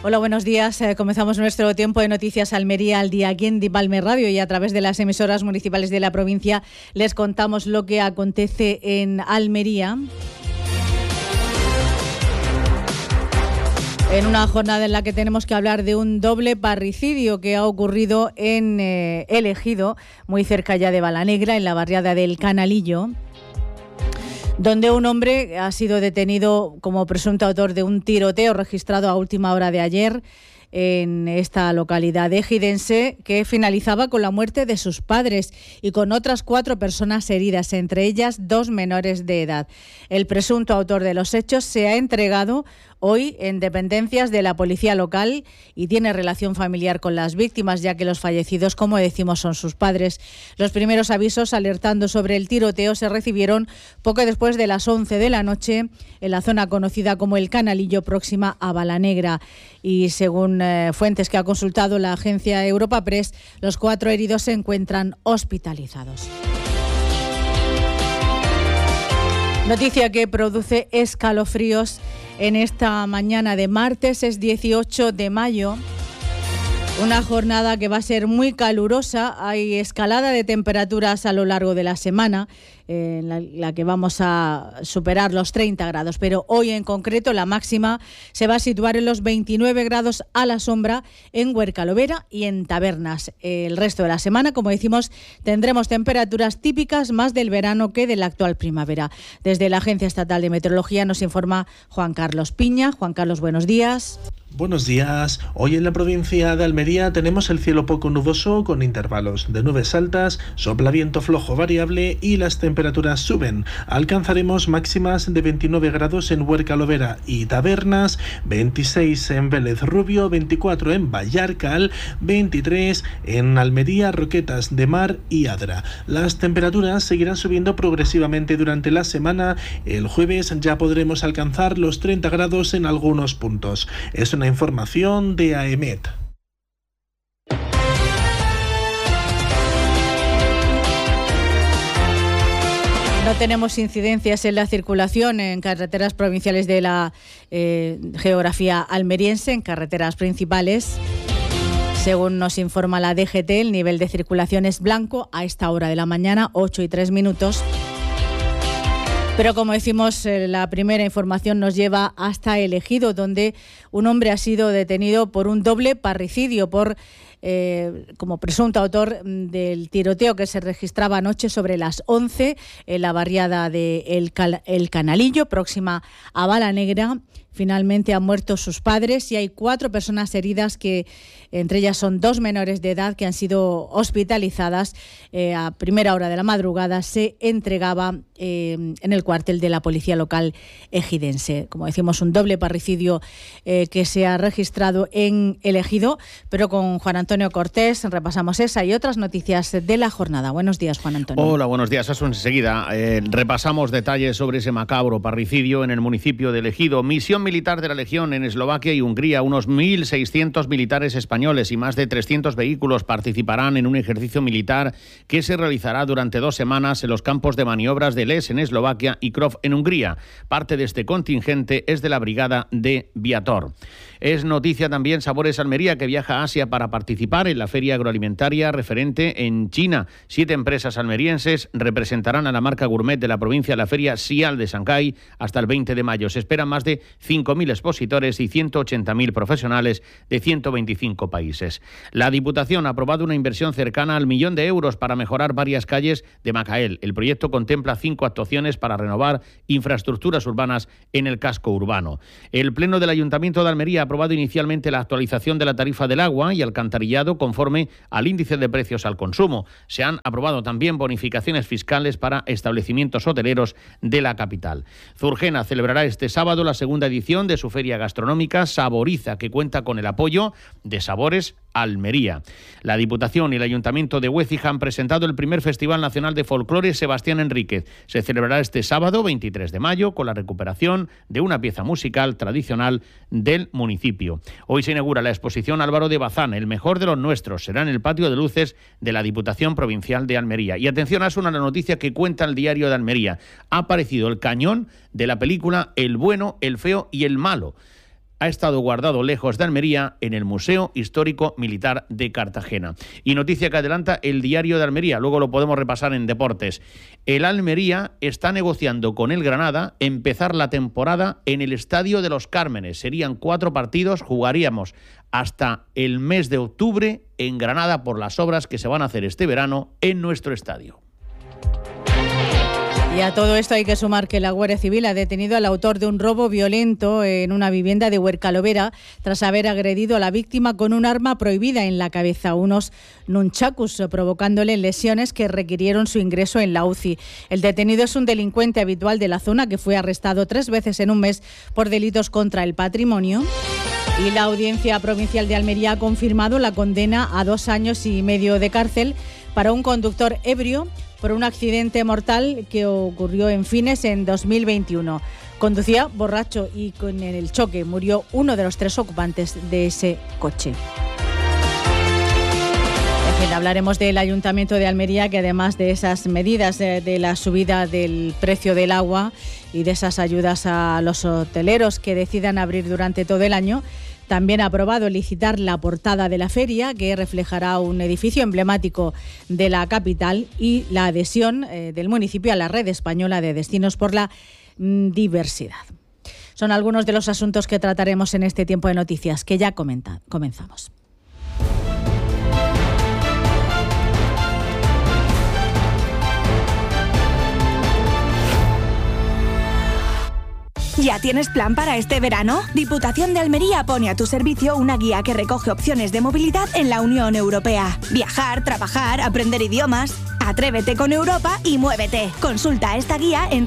Hola, buenos días. Comenzamos nuestro tiempo de noticias Almería al día aquí en Dipalme Radio y a través de las emisoras municipales de la provincia les contamos lo que acontece en Almería. En una jornada en la que tenemos que hablar de un doble parricidio que ha ocurrido en El Ejido, muy cerca ya de Balanegra, en la barriada del Canalillo, donde un hombre ha sido detenido como presunto autor de un tiroteo registrado a última hora de ayer en esta localidad ejidense, que finalizaba con la muerte de sus padres y con otras 4 personas heridas, entre ellas 2 menores de edad. El presunto autor de los hechos se ha entregado hoy en dependencias de la policía local y tiene relación familiar con las víctimas, ya que los fallecidos, como decimos, son sus padres. Los primeros avisos alertando sobre el tiroteo se recibieron poco después de las 11 de la noche en la zona conocida como El Canalillo, próxima a Balanegra. Y según fuentes que ha consultado la agencia Europa Press, los 4 heridos se encuentran hospitalizados. Noticia que produce escalofríos en esta mañana de martes, es 18 de mayo. Una jornada que va a ser muy calurosa. Hay escalada de temperaturas a lo largo de la semana, en la que vamos a superar los 30 grados. Pero hoy en concreto la máxima se va a situar en los 29 grados a la sombra en Huercalovera y en Tabernas. El resto de la semana, como decimos, tendremos temperaturas típicas más del verano que de la actual primavera. Desde la Agencia Estatal de Meteorología nos informa Juan Carlos Piña. Juan Carlos, buenos días. Buenos días. Hoy en la provincia de Almería tenemos el cielo poco nuboso con intervalos de nubes altas, sopla viento flojo variable y las temperaturas suben. Alcanzaremos máximas de 29 grados en Huercalovera y Tabernas, 26 en Vélez Rubio, 24 en Vallarcal, 23 en Almería, Roquetas de Mar y Adra. Las temperaturas seguirán subiendo progresivamente durante la semana. El jueves ya podremos alcanzar los 30 grados en algunos puntos. Es una información de AEMET. No tenemos incidencias en la circulación en carreteras provinciales de la geografía almeriense, en carreteras principales. Según nos informa la DGT, el nivel de circulación es blanco a esta hora de la mañana, 8:03. Pero como decimos, la primera información nos lleva hasta El Ejido, donde un hombre ha sido detenido por un doble parricidio, como presunto autor del tiroteo que se registraba anoche sobre las 11 en la barriada de El Canalillo, próxima a Balanegra. Finalmente han muerto sus padres y hay 4 personas heridas, que entre ellas son 2 menores de edad que han sido hospitalizadas. A primera hora de la madrugada se entregaba en el cuartel de la policía local ejidense. Como decimos, un doble parricidio que se ha registrado en El Ejido, pero con Juan Antonio Cortés repasamos esa y otras noticias de la jornada. Buenos días, Juan Antonio. Hola, buenos días. Eso enseguida. Repasamos detalles sobre ese macabro parricidio en el municipio de El Ejido. Misión militar de la Legión en Eslovaquia y Hungría. Unos 1.600 militares españoles y más de 300 vehículos participarán en un ejercicio militar que se realizará durante 2 semanas en los campos de maniobras de Les en Eslovaquia y Krov en Hungría. Parte de este contingente es de la brigada de Viator. Es noticia también Sabores Almería, que viaja a Asia para participar en la feria agroalimentaria referente en China. 7 empresas almerienses representarán a la marca gourmet de la provincia en la feria Sial de Shanghái hasta el 20 de mayo. Se esperan más de 5.000 expositores y 180.000 profesionales de 125 países. La Diputación ha aprobado una inversión cercana al 1 millón de euros para mejorar varias calles de Macael. El proyecto contempla 5 actuaciones para renovar infraestructuras urbanas en el casco urbano. El Pleno del Ayuntamiento de Almería ha aprobado inicialmente la actualización de la tarifa del agua y alcantarillado conforme al índice de precios al consumo. Se han aprobado también bonificaciones fiscales para establecimientos hoteleros de la capital. Zurgena celebrará este sábado la segunda edición de su feria gastronómica Saboriza, que cuenta con el apoyo de Sabores Almería. La Diputación y el Ayuntamiento de Huécija han presentado el primer Festival Nacional de Folclore Sebastián Enríquez. Se celebrará este sábado 23 de mayo con la recuperación de una pieza musical tradicional del municipio. Hoy se inaugura la exposición Álvaro de Bazán, el mejor de los nuestros. Será en el patio de luces de la Diputación Provincial de Almería. Y atención, es una noticia que cuenta el Diario de Almería. Ha aparecido el cañón de la película El bueno, el feo y el malo. ha estado guardado lejos de Almería en el Museo Histórico Militar de Cartagena. Y noticia que adelanta el Diario de Almería, luego lo podemos repasar en deportes. El Almería está negociando con el Granada empezar la temporada en el Estadio de los Cármenes. Serían 4 partidos, jugaríamos hasta el mes de octubre en Granada por las obras que se van a hacer este verano en nuestro estadio. Y a todo esto hay que sumar que la Guardia Civil ha detenido al autor de un robo violento en una vivienda de Huercalovera tras haber agredido a la víctima con un arma prohibida en la cabeza, unos nunchakus, provocándole lesiones que requirieron su ingreso en la UCI. El detenido es un delincuente habitual de la zona que fue arrestado 3 veces en un mes por delitos contra el patrimonio. Y la Audiencia Provincial de Almería ha confirmado la condena a 2 años y medio de cárcel para un conductor ebrio por un accidente mortal que ocurrió en Fines en 2021. Conducía borracho y con el choque murió uno de los 3 ocupantes de ese coche. En fin, hablaremos del Ayuntamiento de Almería, que además de esas medidas de la subida del precio del agua y de esas ayudas a los hoteleros que decidan abrir durante todo el año, también ha aprobado licitar la portada de la feria, que reflejará un edificio emblemático de la capital, y la adhesión del municipio a la Red Española de Destinos por la Diversidad. Son algunos de los asuntos que trataremos en este tiempo de noticias, que ya comenzamos. ¿Ya tienes plan para este verano? Diputación de Almería pone a tu servicio una guía que recoge opciones de movilidad en la Unión Europea. Viajar, trabajar, aprender idiomas. Atrévete con Europa y muévete. Consulta esta guía en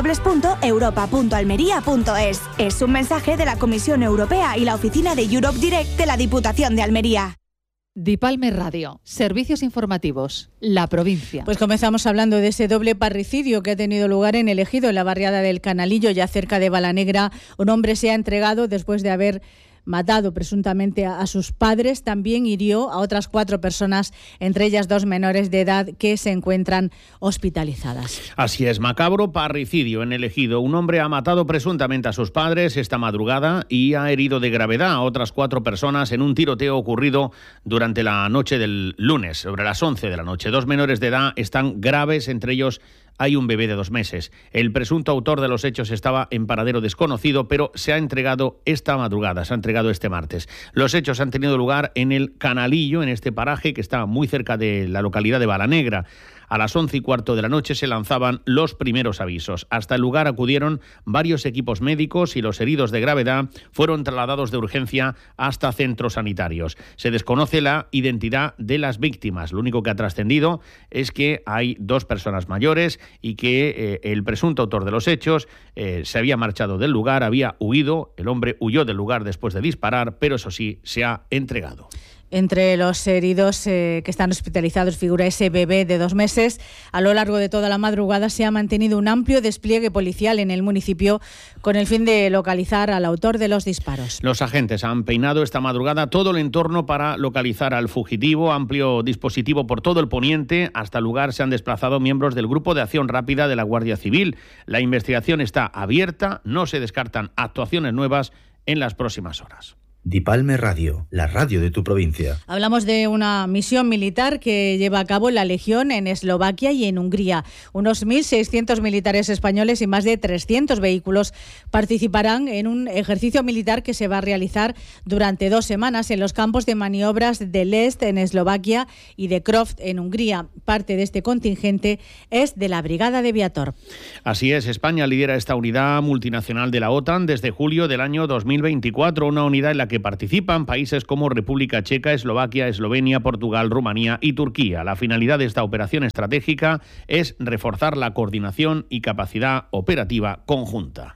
www.europa.almería.es. Es un mensaje de la Comisión Europea y la oficina de Europe Direct de la Diputación de Almería. Dipalme Radio, servicios informativos, la provincia. Pues comenzamos hablando de ese doble parricidio que ha tenido lugar en El Ejido, en la barriada del Canalillo, ya cerca de Balanegra. Un hombre se ha entregado después de haber matado presuntamente a sus padres. También hirió a otras 4 personas, entre ellas 2 menores de edad que se encuentran hospitalizadas. Así es, macabro parricidio en El Ejido. Un hombre ha matado presuntamente a sus padres esta madrugada y ha herido de gravedad a otras 4 personas en un tiroteo ocurrido durante la noche del lunes, sobre las 11 de la noche. 2 menores de edad están graves, entre ellos hay un bebé de 2 meses. El presunto autor de los hechos estaba en paradero desconocido, pero se ha entregado esta madrugada, se ha entregado este martes. Los hechos han tenido lugar en el Canalillo, en este paraje que está muy cerca de la localidad de Balanegra. A las 11:15 de la noche se lanzaban los primeros avisos. Hasta el lugar acudieron varios equipos médicos y los heridos de gravedad fueron trasladados de urgencia hasta centros sanitarios. Se desconoce la identidad de las víctimas. Lo único que ha trascendido es que hay 2 personas mayores y que el presunto autor de los hechos se había marchado del lugar, había huido. El hombre huyó del lugar después de disparar, pero eso sí, se ha entregado. Entre los heridos que están hospitalizados figura ese bebé de 2 meses. A lo largo de toda la madrugada se ha mantenido un amplio despliegue policial en el municipio con el fin de localizar al autor de los disparos. Los agentes han peinado esta madrugada todo el entorno para localizar al fugitivo. Amplio dispositivo por todo el poniente. Hasta el lugar se han desplazado miembros del Grupo de Acción Rápida de la Guardia Civil. La investigación está abierta. No se descartan actuaciones nuevas en las próximas horas. Dipalme Radio, la radio de tu provincia. Hablamos de una misión militar que lleva a cabo la Legión en Eslovaquia y en Hungría. Unos 1.600 militares españoles y más de 300 vehículos participarán en un ejercicio militar que se va a realizar durante 2 semanas en los campos de maniobras de Lest en Eslovaquia y de Croft en Hungría. Parte de este contingente es de la Brigada de Viator. Así es, España lidera esta unidad multinacional de la OTAN desde julio del año 2024, una unidad en la que participan países como República Checa, Eslovaquia, Eslovenia, Portugal, Rumanía y Turquía. La finalidad de esta operación estratégica es reforzar la coordinación y capacidad operativa conjunta.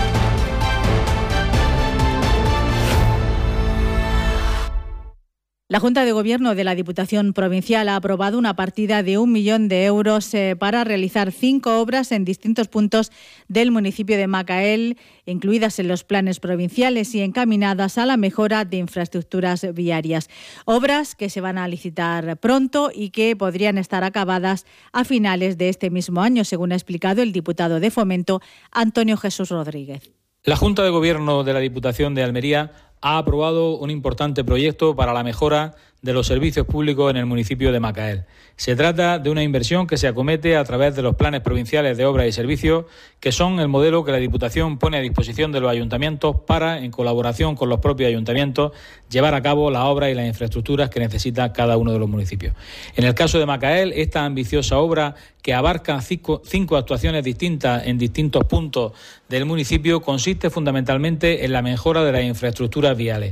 La La Junta de Gobierno de la Diputación Provincial ha aprobado una partida de 1 millón de euros para realizar 5 obras en distintos puntos del municipio de Macael, incluidas en los planes provinciales y encaminadas a la mejora de infraestructuras viarias. Obras que se van a licitar pronto y que podrían estar acabadas a finales de este mismo año, según ha explicado el diputado de Fomento, Antonio Jesús Rodríguez. La Junta de Gobierno de la Diputación de Almería ha aprobado un importante proyecto para la mejora de los servicios públicos en el municipio de Macael. Se trata de una inversión que se acomete a través de los planes provinciales de obras y servicios, que son el modelo que la Diputación pone a disposición de los ayuntamientos para, en colaboración con los propios ayuntamientos, llevar a cabo las obras y las infraestructuras que necesita cada uno de los municipios. En el caso de Macael, esta ambiciosa obra, que abarca 5 actuaciones distintas en distintos puntos del municipio, consiste fundamentalmente en la mejora de las infraestructuras viales.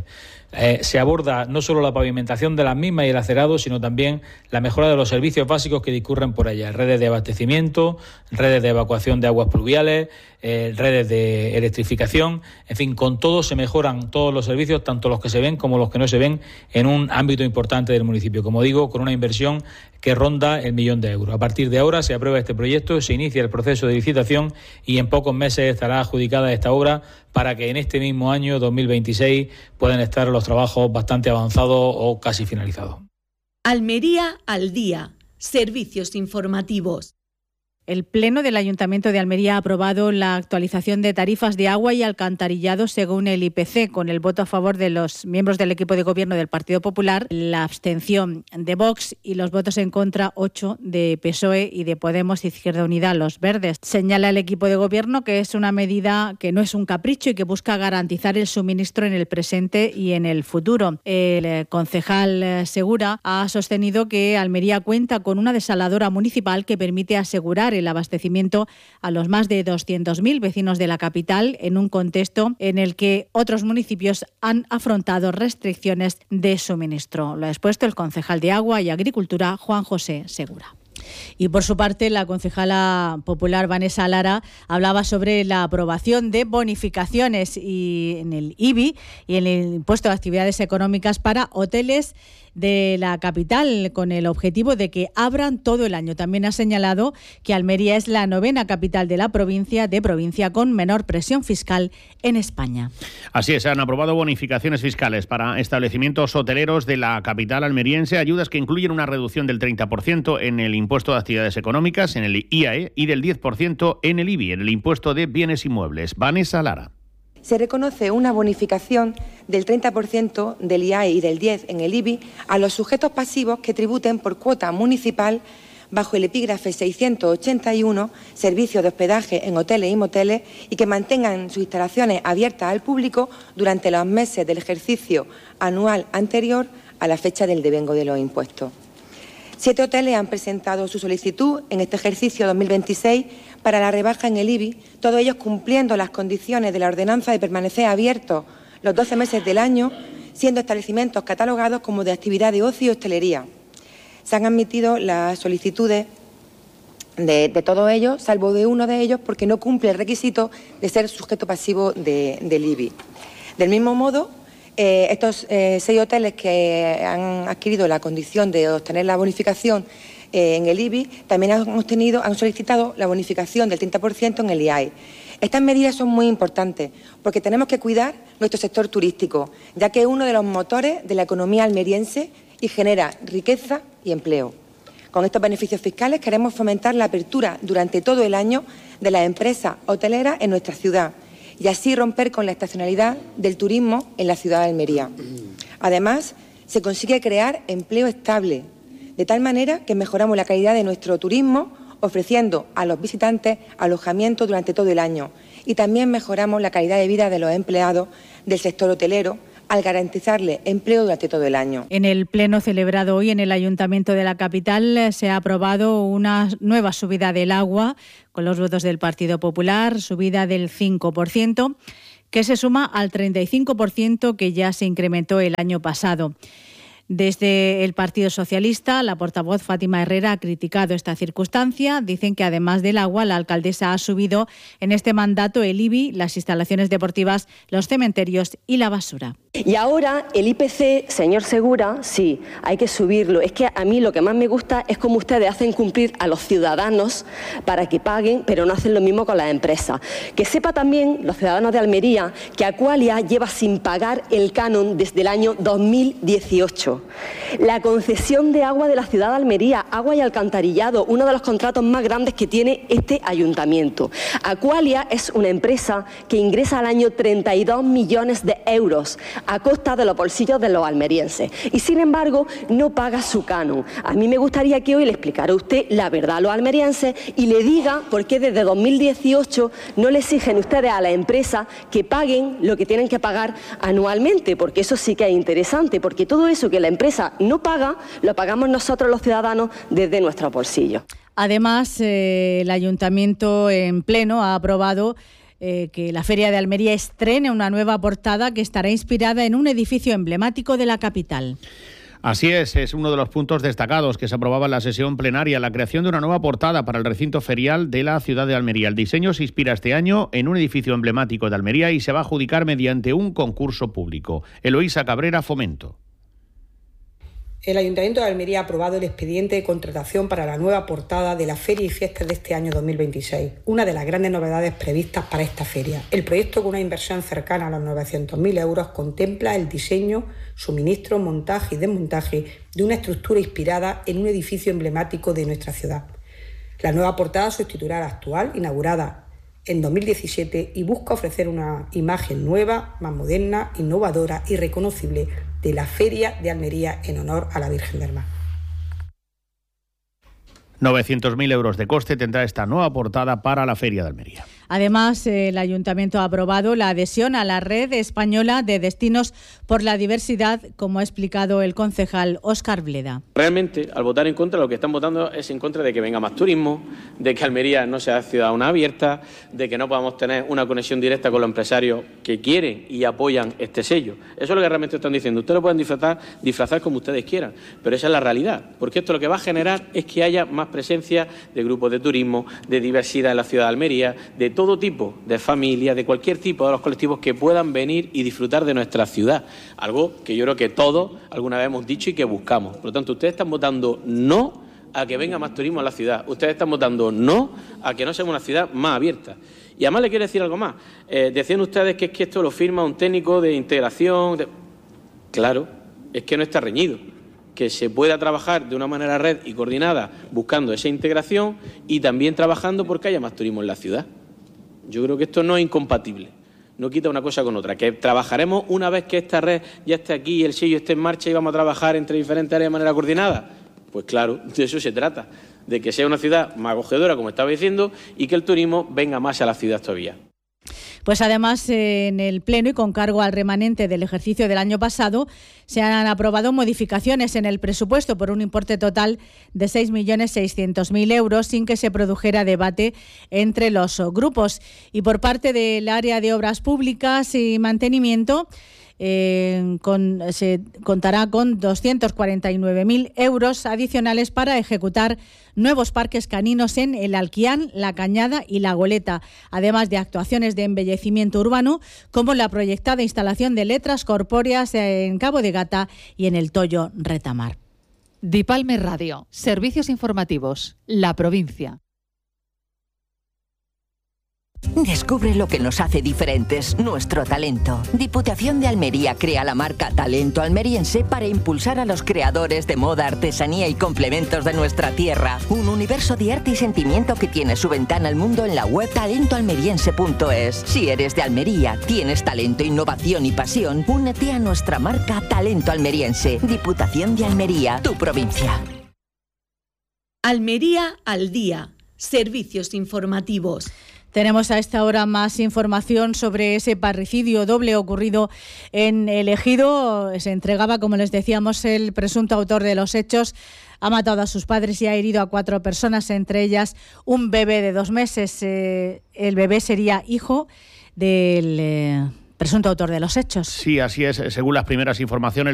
Se aborda no solo la pavimentación de las mismas y el acerado, sino también la mejora de los servicios básicos que discurren por ellas: redes de abastecimiento, redes de evacuación de aguas pluviales, redes de electrificación. En fin, con todo se mejoran todos los servicios, tanto los que se ven como los que no se ven, en un ámbito importante del municipio. Como digo, con una inversión que ronda el 1 millón de euros. A partir de ahora se aprueba este proyecto, se inicia el proceso de licitación y en pocos meses estará adjudicada esta obra, para que en este mismo año 2026 puedan estar los trabajos bastante avanzados o casi finalizados. Almería al día. Servicios informativos. El Pleno del Ayuntamiento de Almería ha aprobado la actualización de tarifas de agua y alcantarillado según el IPC, con el voto a favor de los miembros del equipo de gobierno del Partido Popular, la abstención de Vox y los votos en contra 8 de PSOE y de Podemos, Izquierda Unida, Los Verdes. Señala el equipo de gobierno que es una medida que no es un capricho y que busca garantizar el suministro en el presente y en el futuro. El concejal Segura ha sostenido que Almería cuenta con una desaladora municipal que permite asegurar el abastecimiento a los más de 200.000 vecinos de la capital, en un contexto en el que otros municipios han afrontado restricciones de suministro. Lo ha expuesto el concejal de Agua y Agricultura, Juan José Segura. Y por su parte, la concejala popular Vanessa Lara hablaba sobre la aprobación de bonificaciones en el IBI y en el impuesto de actividades económicas para hoteles de la capital, con el objetivo de que abran todo el año. También ha señalado que Almería es la 9ª capital de la provincia con menor presión fiscal en España. Así es, se han aprobado bonificaciones fiscales para establecimientos hoteleros de la capital almeriense, ayudas que incluyen una reducción del 30% en el impuesto de actividades económicas, en el IAE, y del 10% en el IBI, en el impuesto de bienes inmuebles. Vanessa Lara. Se reconoce una bonificación del 30% del IAE y del 10% en el IBI a los sujetos pasivos que tributen por cuota municipal bajo el epígrafe 681, servicios de hospedaje en hoteles y moteles, y que mantengan sus instalaciones abiertas al público durante los meses del ejercicio anual anterior a la fecha del devengo de los impuestos. 7 hoteles han presentado su solicitud en este ejercicio 2026 para la rebaja en el IBI, todos ellos cumpliendo las condiciones de la ordenanza de permanecer abiertos los 12 meses del año, siendo establecimientos catalogados como de actividad de ocio y hostelería. Se han admitido las solicitudes de todos ellos, salvo de uno de ellos, porque no cumple el requisito de ser sujeto pasivo del IBI. Del mismo modo, estos 6 hoteles que han adquirido la condición de obtener la bonificación en el IBI también han solicitado la bonificación del 30% en el IAE. Estas medidas son muy importantes porque tenemos que cuidar nuestro sector turístico, ya que es uno de los motores de la economía almeriense y genera riqueza y empleo. Con estos beneficios fiscales queremos fomentar la apertura durante todo el año de las empresas hoteleras en nuestra ciudad y así romper con la estacionalidad del turismo en la ciudad de Almería. Además, se consigue crear empleo estable, de tal manera que mejoramos la calidad de nuestro turismo, ofreciendo a los visitantes alojamiento durante todo el año, y también mejoramos la calidad de vida de los empleados del sector hotelero, al garantizarle empleo durante todo el año. En el pleno celebrado hoy en el Ayuntamiento de la capital se ha aprobado una nueva subida del agua con los votos del Partido Popular, subida del 5%, que se suma al 35% que ya se incrementó el año pasado. Desde el Partido Socialista, la portavoz Fátima Herrera ha criticado esta circunstancia. Dicen que además del agua, la alcaldesa ha subido en este mandato el IBI, las instalaciones deportivas, los cementerios y la basura. Y ahora el IPC, señor Segura, sí, hay que subirlo. Es que a mí lo que más me gusta es cómo ustedes hacen cumplir a los ciudadanos para que paguen, pero no hacen lo mismo con las empresas. Que sepa también los ciudadanos de Almería que Aqualia lleva sin pagar el canon desde el año 2018. La concesión de agua de la ciudad de Almería, agua y alcantarillado, uno de los contratos más grandes que tiene este ayuntamiento. Aqualia es una empresa que ingresa al año 32 millones de euros a costa de los bolsillos de los almerienses y sin embargo no paga su canon. A mí me gustaría que hoy le explicara usted la verdad a los almerienses y le diga por qué desde 2018 no le exigen ustedes a la empresa que paguen lo que tienen que pagar anualmente, porque eso sí que es interesante, porque todo eso que la empresa no paga lo pagamos nosotros los ciudadanos desde nuestros bolsillos. Además, el ayuntamiento en pleno ha aprobado que la Feria de Almería estrene una nueva portada que estará inspirada en un edificio emblemático de la capital. Así es uno de los puntos destacados que se aprobaba en la sesión plenaria, la creación de una nueva portada para el recinto ferial de la ciudad de Almería. El diseño se inspira este año en un edificio emblemático de Almería y se va a adjudicar mediante un concurso público. Eloísa Cabrera, Fomento. El Ayuntamiento de Almería ha aprobado el expediente de contratación para la nueva portada de la Feria y Fiestas de este año 2026, una de las grandes novedades previstas para esta feria. El proyecto, con una inversión cercana a los 900.000 euros, contempla el diseño, suministro, montaje y desmontaje de una estructura inspirada en un edificio emblemático de nuestra ciudad. La nueva portada sustituirá a la actual, inaugurada en 2017, y busca ofrecer una imagen nueva, más moderna, innovadora y reconocible de la Feria de Almería en honor a la Virgen del Mar. 900.000 euros de coste tendrá esta nueva portada para la Feria de Almería. Además, el Ayuntamiento ha aprobado la adhesión a la Red Española de Destinos por la Diversidad, como ha explicado el concejal Óscar Bleda. Realmente, al votar en contra, lo que están votando es en contra de que venga más turismo, de que Almería no sea ciudad abierta, de que no podamos tener una conexión directa con los empresarios que quieren y apoyan este sello. Eso es lo que realmente están diciendo. Ustedes lo pueden disfrazar como ustedes quieran, pero esa es la realidad, porque esto lo que va a generar es que haya más presencia de grupos de turismo, de diversidad en la ciudad de Almería, de todo tipo de familias, de cualquier tipo de los colectivos que puedan venir y disfrutar de nuestra ciudad. Algo que yo creo que todos alguna vez hemos dicho y que buscamos. Por lo tanto, ustedes están votando no a que venga más turismo a la ciudad. Ustedes están votando no a que no sea una ciudad más abierta. Y además le quiero decir algo más. Decían ustedes que es que esto lo firma un técnico de integración. Claro, es que no está reñido. Que se pueda trabajar de una manera red y coordinada buscando esa integración y también trabajando porque haya más turismo en la ciudad. Yo creo que esto no es incompatible, no quita una cosa con otra. Que trabajaremos una vez que esta red ya esté aquí y el sello esté en marcha y vamos a trabajar entre diferentes áreas de manera coordinada. Pues claro, de eso se trata, de que sea una ciudad más acogedora, como estaba diciendo, y que el turismo venga más a la ciudad todavía. Pues además, en el Pleno y con cargo al remanente del ejercicio del año pasado, se han aprobado modificaciones en el presupuesto por un importe total de 6.600.000 euros sin que se produjera debate entre los grupos. Y por parte del área de Obras Públicas y Mantenimiento, se contará con 249.000 euros adicionales para ejecutar nuevos parques caninos en El Alquián, La Cañada y La Goleta, además de actuaciones de embellecimiento urbano como la proyectada instalación de letras corpóreas en Cabo de Gata y en el Toyo Retamar. Dipalme Radio, servicios informativos, La Provincia. Descubre lo que nos hace diferentes, nuestro talento. Diputación de Almería crea la marca Talento Almeriense para impulsar a los creadores de moda, artesanía y complementos de nuestra tierra. Un universo de arte y sentimiento que tiene su ventana al mundo en la web talentoalmeriense.es. Si eres de Almería, tienes talento, innovación y pasión, únete a nuestra marca Talento Almeriense. Diputación de Almería, tu provincia. Almería al día. Servicios informativos. Tenemos a esta hora más información sobre ese parricidio doble ocurrido en El Ejido. Se entregaba, como les decíamos, el presunto autor de los hechos. Ha matado a sus padres y ha herido a 4 personas, entre ellas un bebé de 2 meses. El bebé sería hijo del presunto autor de los hechos. Sí, así es. Según las primeras informaciones,